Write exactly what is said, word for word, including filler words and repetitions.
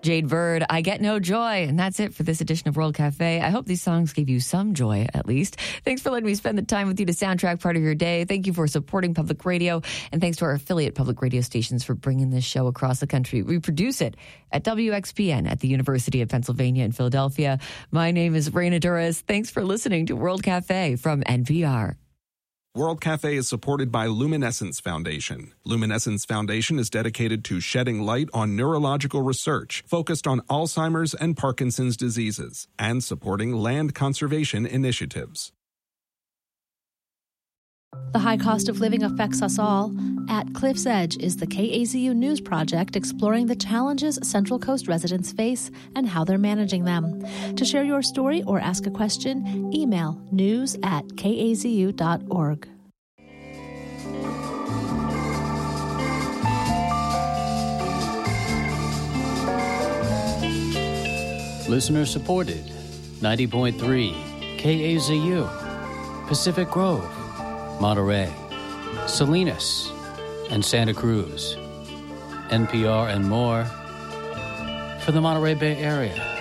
Jade Bird, I Get No Joy. And that's it for this edition of World Cafe. I hope these songs gave you some joy, at least. Thanks for letting me spend the time with you to soundtrack part of your day. Thank you for supporting public radio. And thanks to our affiliate public radio stations for bringing this show across the country. We produce it at W X P N at the University of Pennsylvania in Philadelphia. My name is Raina Duras. Thanks for listening to World Cafe from N P R. World Cafe is supported by Luminescence Foundation. Luminescence Foundation is dedicated to shedding light on neurological research focused on Alzheimer's and Parkinson's diseases and supporting land conservation initiatives. The high cost of living affects us all. At Cliff's Edge is the K A Z U News Project exploring the challenges Central Coast residents face and how they're managing them. To share your story or ask a question, email news at k a z u dot org. Listener supported, ninety point three K A Z U, Pacific Grove, Monterey, Salinas, and Santa Cruz. N P R and more for the Monterey Bay Area.